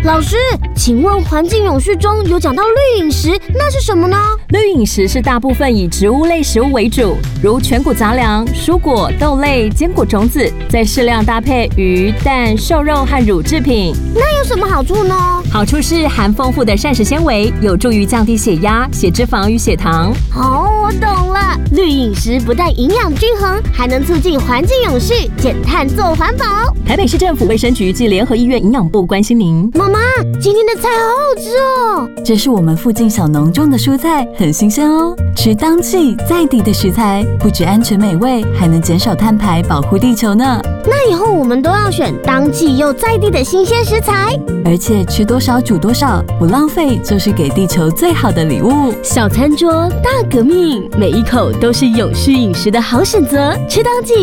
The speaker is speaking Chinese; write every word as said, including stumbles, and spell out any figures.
老师，请问环境永续中有讲到绿饮食，那是什么呢？ 绿饮食是大部分以植物类食物为主，如全谷杂粮、蔬果、豆类、坚果种子，再适量搭配鱼、蛋、瘦肉和乳制品。 那有什么好处呢？ 好处是含丰富的膳食纤维，有助于降低血压、血脂肪与血糖。 哦，我懂了，绿饮食不但营养均衡，还能促进环境永续，减碳做环保。 台北市政府卫生局及联合医院营养部关心您。 妈妈，今天的菜好好吃哦！ 这是我们附近小农种的蔬菜，很新鲜哦。吃当季在地的食材，不只安全美味，还能减少碳排，保护地球呢。 那以后我们都要选当季又在地的新鲜食材， 而且吃多少煮多少，不浪费就是给地球最好的礼物。 小餐桌大革命，每一口都是永续饮食的好选择。吃当季。